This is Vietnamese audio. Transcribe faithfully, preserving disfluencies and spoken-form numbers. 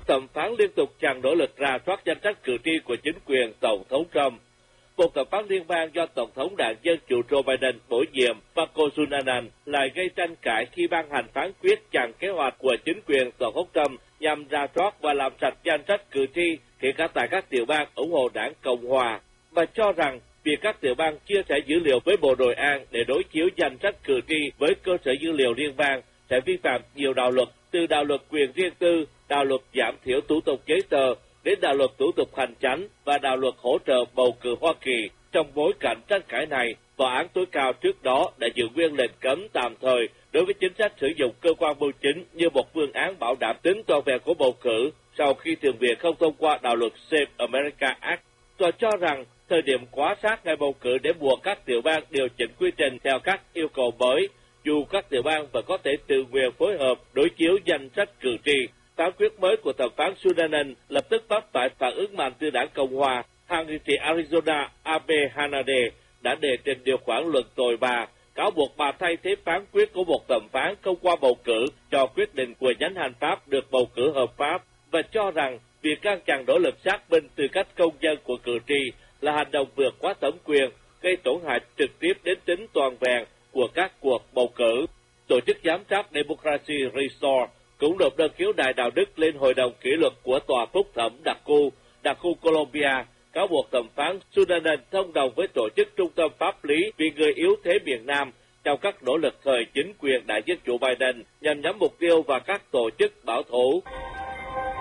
thẩm phán liên tục chặn nỗ lực rà soát danh sách cử tri của chính quyền Tổng thống Trump. Một thẩm phán liên bang do Tổng thống đảng Dân Chủ Joe Biden bổ nhiệm Paco Sunanan lại gây tranh cãi khi ban hành phán quyết chặn kế hoạch của chính quyền Tổng thống Trump nhằm rà soát và làm sạch danh sách cử tri, kể cả tại các tiểu bang ủng hộ đảng Cộng hòa, và cho rằng việc các tiểu bang chia sẻ dữ liệu với Bộ Nội an để đối chiếu danh sách cử tri với cơ sở dữ liệu liên bang sẽ vi phạm nhiều đạo luật, từ đạo luật quyền riêng tư, đạo luật giảm thiểu thủ tục giấy tờ, đến đạo luật thủ tục hành chánh và đạo luật hỗ trợ bầu cử Hoa Kỳ. Trong bối cảnh tranh cãi này, Tòa án tối cao trước đó đã giữ nguyên lệnh cấm tạm thời đối với chính sách sử dụng cơ quan bưu chính như một phương án bảo đảm tính toàn vẹn của bầu cử sau khi Thượng viện không thông qua đạo luật Save America Act. Tòa cho rằng thời điểm quá sát ngày bầu cử để buộc các tiểu bang điều chỉnh quy trình theo các yêu cầu mới, dù các tiểu bang vẫn có thể tự nguyện phối hợp đối chiếu danh sách cử tri. Phán quyết mới của thẩm phán Sunanan lập tức vấp phải phản ứng mạnh từ đảng Cộng hòa. Hàng nghị sĩ Arizona Abe Hanade đã đề trình điều khoản luận tội bà, cáo buộc bà thay thế phán quyết của một thẩm phán không qua bầu cử cho quyết định của nhánh hành pháp được bầu cử hợp pháp, và cho rằng việc ngăn chặn nỗ lực xác minh tư cách công dân của cử tri là hành động vượt quá thẩm quyền, gây tổn hại trực tiếp đến tính toàn vẹn của các cuộc bầu cử. Tổ chức giám sát Democracy Restore cũng nộp đơn khiếu nại đạo đức lên Hội đồng kỷ luật của Tòa phúc thẩm đặc khu, đặc khu Columbia, cáo buộc thẩm phán Sunanan thông đồng với tổ chức trung tâm pháp lý vì người yếu thế miền Nam trong các nỗ lực thời chính quyền đại dân chủ Biden nhằm nhắm mục tiêu vào các tổ chức bảo thủ.